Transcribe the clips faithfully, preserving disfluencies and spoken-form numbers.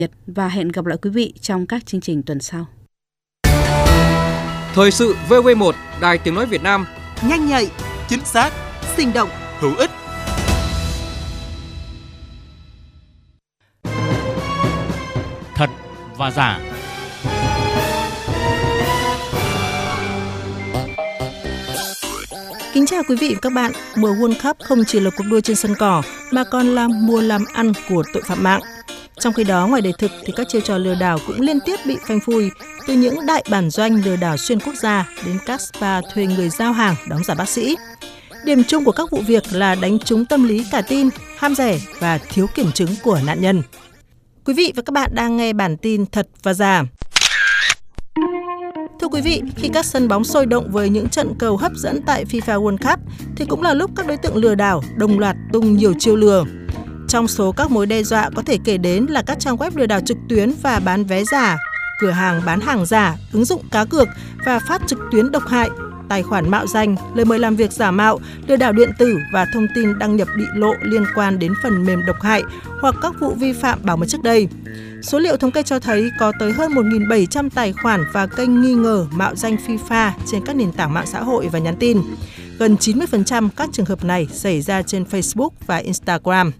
Và hẹn gặp lại quý vị trong các chương trình tuần sau. Thời sự vê o vê một, Đài Tiếng nói Việt Nam, nhanh nhạy, chính xác, sinh động, hữu ích. Thật và giả. Kính chào quý vị và các bạn. Mùa World Cup không chỉ là cuộc đua trên sân cỏ mà còn là mùa làm ăn của tội phạm mạng. Trong khi đó, ngoài đời thực thì các chiêu trò lừa đảo cũng liên tiếp bị phanh phui, từ những đại bản doanh lừa đảo xuyên quốc gia đến các spa thuê người giao hàng đóng giả bác sĩ. Điểm chung của các vụ việc là đánh trúng tâm lý cả tin, ham rẻ và thiếu kiểm chứng của nạn nhân. Quý vị và các bạn đang nghe bản tin Thật và Giả. Thưa quý vị, khi các sân bóng sôi động với những trận cầu hấp dẫn tại FIFA World Cup thì cũng là lúc các đối tượng lừa đảo đồng loạt tung nhiều chiêu lừa. Trong số các mối đe dọa có thể kể đến là các trang web lừa đảo trực tuyến và bán vé giả, cửa hàng bán hàng giả, ứng dụng cá cược và phát trực tuyến độc hại, tài khoản mạo danh, lời mời làm việc giả mạo, lừa đảo điện tử và thông tin đăng nhập bị lộ liên quan đến phần mềm độc hại hoặc các vụ vi phạm bảo mật trước đây. Số liệu thống kê cho thấy có tới hơn một nghìn bảy trăm tài khoản và kênh nghi ngờ mạo danh FIFA trên các nền tảng mạng xã hội và nhắn tin. Gần chín mươi phần trăm các trường hợp này xảy ra trên Facebook và Instagram.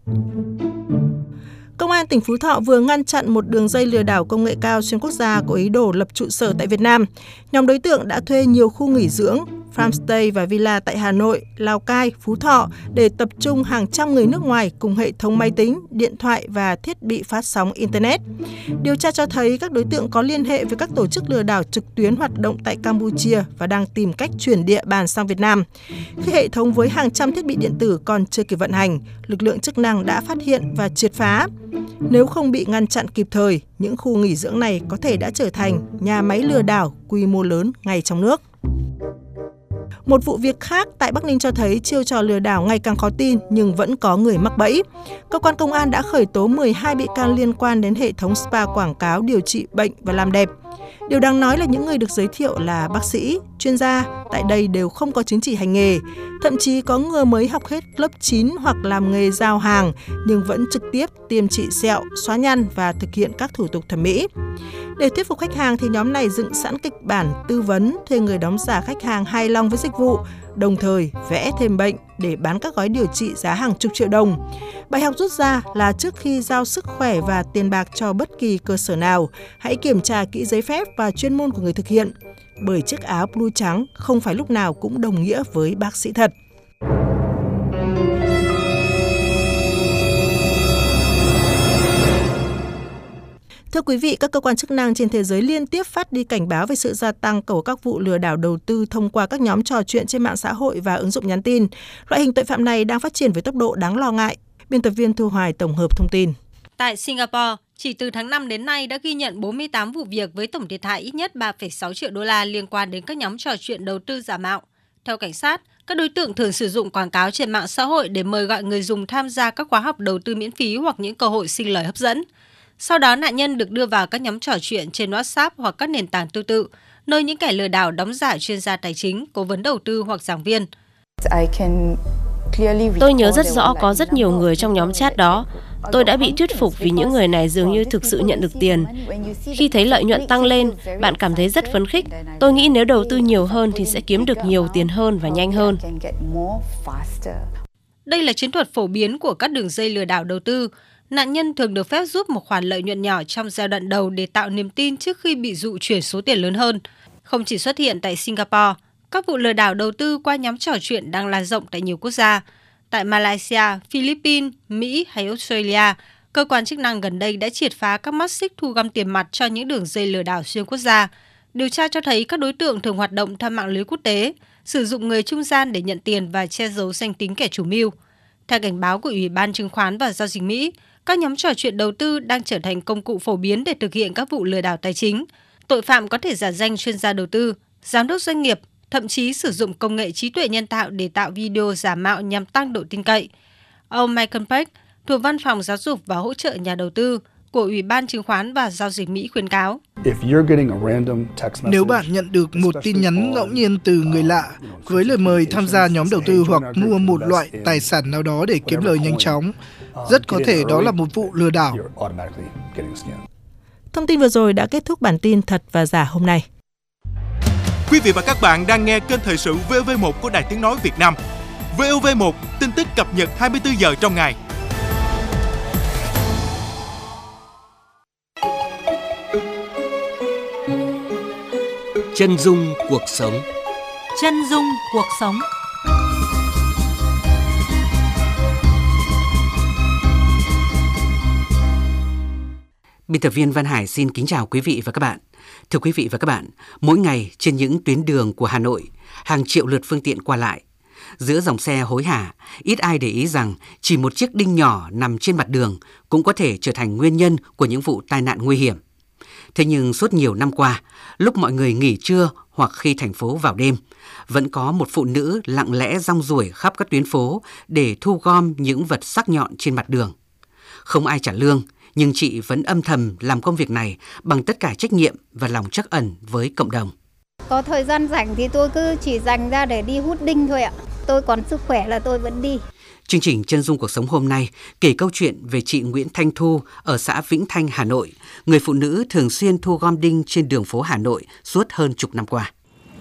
Công an tỉnh Phú Thọ vừa ngăn chặn một đường dây lừa đảo công nghệ cao xuyên quốc gia có ý đồ lập trụ sở tại Việt Nam. Nhóm đối tượng đã thuê nhiều khu nghỉ dưỡng, farmstay và villa tại Hà Nội, Lào Cai, Phú Thọ để tập trung hàng trăm người nước ngoài cùng hệ thống máy tính, điện thoại và thiết bị phát sóng Internet. Điều tra cho thấy các đối tượng có liên hệ với các tổ chức lừa đảo trực tuyến hoạt động tại Campuchia và đang tìm cách chuyển địa bàn sang Việt Nam. Khi hệ thống với hàng trăm thiết bị điện tử còn chưa kịp vận hành, lực lượng chức năng đã phát hiện và triệt phá. Nếu không bị ngăn chặn kịp thời, những khu nghỉ dưỡng này có thể đã trở thành nhà máy lừa đảo quy mô lớn ngay trong nước. Một vụ việc khác tại Bắc Ninh cho thấy chiêu trò lừa đảo ngày càng khó tin nhưng vẫn có người mắc bẫy. Cơ quan công an đã khởi tố mười hai bị can liên quan đến hệ thống spa quảng cáo điều trị bệnh và làm đẹp. Điều đáng nói là những người được giới thiệu là bác sĩ, chuyên gia tại đây đều không có chứng chỉ hành nghề. Thậm chí có người mới học hết lớp chín hoặc làm nghề giao hàng nhưng vẫn trực tiếp tiêm trị sẹo, xóa nhăn và thực hiện các thủ tục thẩm mỹ. Để thuyết phục khách hàng thì nhóm này dựng sẵn kịch bản tư vấn, thuê người đóng giả khách hàng hài lòng với dịch vụ, đồng thời vẽ thêm bệnh để bán các gói điều trị giá hàng chục triệu đồng. Bài học rút ra là trước khi giao sức khỏe và tiền bạc cho bất kỳ cơ sở nào, hãy kiểm tra kỹ giấy phép và chuyên môn của người thực hiện. Bởi chiếc áo blue trắng không phải lúc nào cũng đồng nghĩa với bác sĩ thật. Thưa quý vị, các cơ quan chức năng trên thế giới liên tiếp phát đi cảnh báo về sự gia tăng của các vụ lừa đảo đầu tư thông qua các nhóm trò chuyện trên mạng xã hội và ứng dụng nhắn tin. Loại hình tội phạm này đang phát triển với tốc độ đáng lo ngại. Biên tập viên Thu Hoài tổng hợp thông tin. Tại Singapore, chỉ từ tháng năm đến nay đã ghi nhận bốn mươi tám vụ việc với tổng thiệt hại ít nhất ba phẩy sáu triệu đô la liên quan đến các nhóm trò chuyện đầu tư giả mạo. Theo cảnh sát, các đối tượng thường sử dụng quảng cáo trên mạng xã hội để mời gọi người dùng tham gia các khóa học đầu tư miễn phí hoặc những cơ hội sinh lời hấp dẫn. Sau đó, nạn nhân được đưa vào các nhóm trò chuyện trên WhatsApp hoặc các nền tảng tương tự, nơi những kẻ lừa đảo đóng giả chuyên gia tài chính, cố vấn đầu tư hoặc giảng viên. Tôi nhớ rất rõ có rất nhiều người trong nhóm chat đó. Tôi đã bị thuyết phục vì những người này dường như thực sự nhận được tiền. Khi thấy lợi nhuận tăng lên, bạn cảm thấy rất phấn khích. Tôi nghĩ nếu đầu tư nhiều hơn thì sẽ kiếm được nhiều tiền hơn và nhanh hơn. Đây là chiến thuật phổ biến của các đường dây lừa đảo đầu tư. Nạn nhân thường được phép rút một khoản lợi nhuận nhỏ trong giai đoạn đầu để tạo niềm tin trước khi bị dụ chuyển số tiền lớn hơn. Không chỉ xuất hiện tại Singapore, các vụ lừa đảo đầu tư qua nhóm trò chuyện đang lan rộng tại nhiều quốc gia. Tại Malaysia, Philippines, Mỹ hay Australia, cơ quan chức năng gần đây đã triệt phá các mắt xích thu gom tiền mặt cho những đường dây lừa đảo xuyên quốc gia. Điều tra cho thấy các đối tượng thường hoạt động theo mạng lưới quốc tế, sử dụng người trung gian để nhận tiền và che giấu danh tính kẻ chủ mưu. Theo cảnh báo của Ủy ban Chứng khoán và Giao dịch Mỹ, các nhóm trò chuyện đầu tư đang trở thành công cụ phổ biến để thực hiện các vụ lừa đảo tài chính. Tội phạm có thể giả danh chuyên gia đầu tư, giám đốc doanh nghiệp, thậm chí sử dụng công nghệ trí tuệ nhân tạo để tạo video giả mạo nhằm tăng độ tin cậy. Ông Michael Peck, thuộc Văn phòng Giáo dục và Hỗ trợ Nhà đầu tư, của Ủy ban Chứng khoán và Giao dịch Mỹ khuyến cáo. Nếu bạn nhận được một tin nhắn ngẫu nhiên từ người lạ với lời mời tham gia nhóm đầu tư hoặc mua một loại tài sản nào đó để kiếm lời nhanh chóng, rất có thể đó là một vụ lừa đảo. Thông tin vừa rồi đã kết thúc bản tin Thật và Giả hôm nay. Quý vị và các bạn đang nghe kênh thời sự vê o vê một của Đài Tiếng nói Việt Nam. vê o vê một, tin tức cập nhật hai mươi tư giờ trong ngày. Chân dung cuộc sống. Chân dung cuộc sống. Biên tập viên Văn Hải xin kính chào quý vị và các bạn. Thưa quý vị và các bạn, mỗi ngày trên những tuyến đường của Hà Nội, hàng triệu lượt phương tiện qua lại. Giữa dòng xe hối hả, ít ai để ý rằng chỉ một chiếc đinh nhỏ nằm trên mặt đường cũng có thể trở thành nguyên nhân của những vụ tai nạn nguy hiểm. Thế nhưng suốt nhiều năm qua, lúc mọi người nghỉ trưa hoặc khi thành phố vào đêm, vẫn có một phụ nữ lặng lẽ rong ruổi khắp các tuyến phố để thu gom những vật sắc nhọn trên mặt đường. Không ai trả lương, nhưng chị vẫn âm thầm làm công việc này bằng tất cả trách nhiệm và lòng trắc ẩn với cộng đồng. Có thời gian rảnh thì tôi cứ chỉ dành ra để đi hút đinh thôi ạ. Tôi còn sức khỏe là tôi vẫn đi. Chương trình Chân dung cuộc sống hôm nay kể câu chuyện về chị Nguyễn Thanh Thu ở xã Vĩnh Thanh, Hà Nội, người phụ nữ thường xuyên thu gom đinh trên đường phố Hà Nội suốt hơn chục năm qua.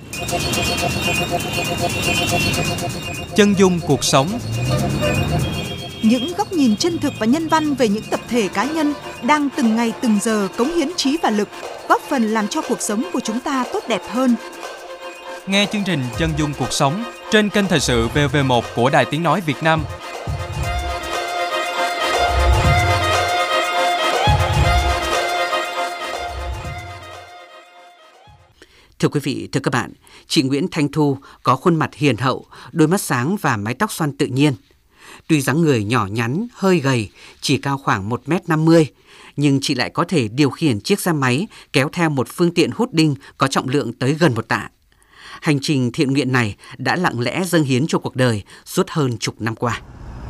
Chân dung cuộc sống. Những góc nhìn chân thực và nhân văn về những tập thể cá nhân đang từng ngày từng giờ cống hiến trí và lực, góp phần làm cho cuộc sống của chúng ta tốt đẹp hơn. Nghe chương trình Chân dung cuộc sống trên kênh thời sự vê o vê một của Đài Tiếng nói Việt Nam. Thưa quý vị, thưa các bạn, chị Nguyễn Thanh Thu có khuôn mặt hiền hậu, đôi mắt sáng và mái tóc xoăn tự nhiên. Tuy dáng người nhỏ nhắn, hơi gầy, chỉ cao khoảng một mét năm mươi, nhưng chị lại có thể điều khiển chiếc xe máy kéo theo một phương tiện hút đinh có trọng lượng tới gần một tạ. Hành trình thiện nguyện này đã lặng lẽ dâng hiến cho cuộc đời suốt hơn chục năm qua.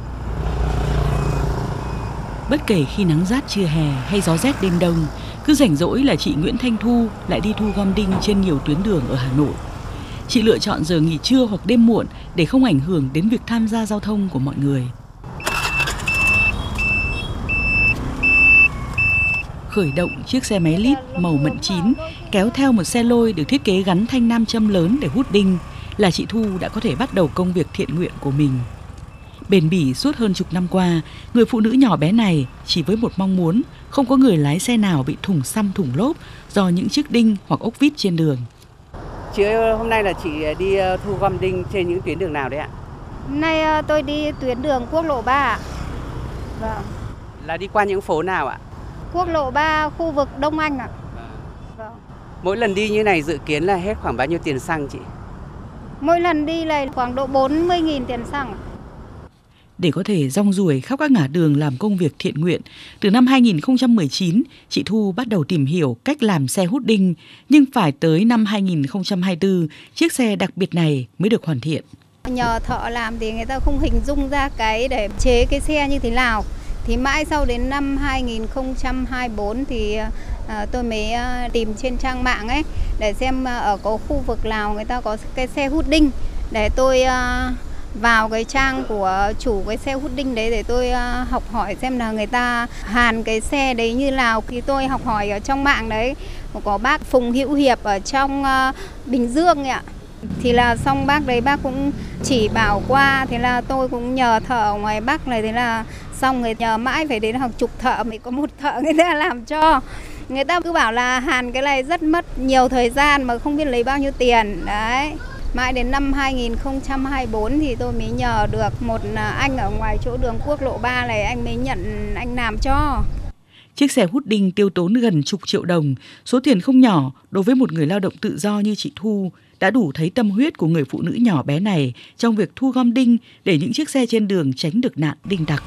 Bất kể khi nắng rát trưa hè hay gió rét đêm đông, cứ rảnh rỗi là chị Nguyễn Thanh Thu lại đi thu gom đinh trên nhiều tuyến đường ở Hà Nội. Chị lựa chọn giờ nghỉ trưa hoặc đêm muộn để không ảnh hưởng đến việc tham gia giao thông của mọi người. Khởi động chiếc xe máy lít màu mận chín kéo theo một xe lôi được thiết kế gắn thanh nam châm lớn để hút đinh là chị Thu đã có thể bắt đầu công việc thiện nguyện của mình. Bền bỉ suốt hơn chục năm qua, người phụ nữ nhỏ bé này chỉ với một mong muốn không có người lái xe nào bị thủng xăm thủng lốp do những chiếc đinh hoặc ốc vít trên đường. Chị ơi, hôm nay là chị đi thu gom đinh trên những tuyến đường nào đấy ạ? Hôm nay tôi đi tuyến đường quốc lộ ba ạ. Vâng. Là đi qua những phố nào ạ? Quốc lộ ba, khu vực Đông Anh ạ. Vâng. Mỗi lần đi như này dự kiến là hết khoảng bao nhiêu tiền xăng chị? Mỗi lần đi là khoảng độ bốn mươi nghìn tiền xăng. Để có thể rong ruổi khắp các ngã đường làm công việc thiện nguyện, từ năm hai nghìn không trăm mười chín, chị Thu bắt đầu tìm hiểu cách làm xe hút đinh, nhưng phải tới năm hai nghìn không trăm hai mươi tư, chiếc xe đặc biệt này mới được hoàn thiện. Nhờ thợ làm thì người ta không hình dung ra cái để chế cái xe như thế nào. Thì mãi sau đến năm hai nghìn không trăm hai mươi tư thì à, tôi mới à, tìm trên trang mạng ấy để xem à, ở có khu vực nào người ta có cái xe hút đinh để tôi à, vào cái trang của chủ cái xe hút đinh đấy để tôi à, học hỏi xem là người ta hàn cái xe đấy như nào. Thì tôi học hỏi ở trong mạng đấy có bác Phùng Hữu Hiệp ở trong à, Bình Dương ấy ạ. Thì là xong bác đấy bác cũng chỉ bảo qua, thế là tôi cũng nhờ thợ ở ngoài Bắc này, thế là xong người nhờ mãi phải đến hàng chục thợ mới có một thợ người ta làm cho. Người ta cứ bảo là hàn cái này rất mất nhiều thời gian mà không biết lấy bao nhiêu tiền đấy. Mãi đến năm hai nghìn không trăm hai mươi tư thì tôi mới nhờ được một anh ở ngoài chỗ đường quốc lộ ba này, anh mới nhận anh làm cho. Chiếc xe hút đinh tiêu tốn gần chục triệu đồng, số tiền không nhỏ đối với một người lao động tự do như chị Thu, đã đủ thấy tâm huyết của người phụ nữ nhỏ bé này trong việc thu gom đinh để những chiếc xe trên đường tránh được nạn đinh đặc.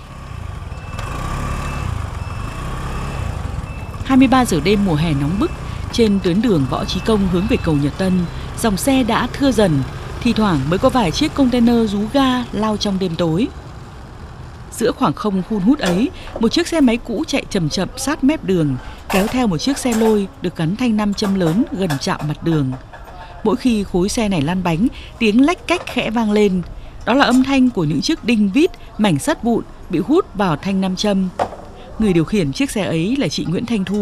hai mươi ba giờ đêm mùa hè nóng bức, trên tuyến đường Võ Chí Công hướng về cầu Nhật Tân, dòng xe đã thưa dần, thi thoảng mới có vài chiếc container rú ga lao trong đêm tối. Giữa khoảng không hun hút ấy, một chiếc xe máy cũ chạy chậm chậm sát mép đường, kéo theo một chiếc xe lôi được gắn thanh nam châm lớn gần chạm mặt đường. Mỗi khi khối xe này lăn bánh, tiếng lách cách khẽ vang lên. Đó là âm thanh của những chiếc đinh vít, mảnh sắt vụn bị hút vào thanh nam châm. Người điều khiển chiếc xe ấy là chị Nguyễn Thanh Thu,